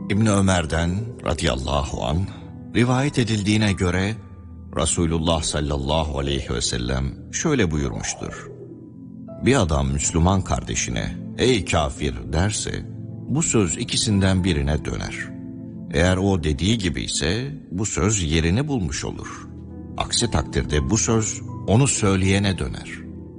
İbni Ömer'den radıyallahu anh rivayet edildiğine göre Resulullah sallallahu aleyhi ve sellem şöyle buyurmuştur. Bir adam Müslüman kardeşine ey kafir derse bu söz ikisinden birine döner. Eğer o dediği gibi ise bu söz yerini bulmuş olur. Aksi takdirde bu söz onu söyleyene döner.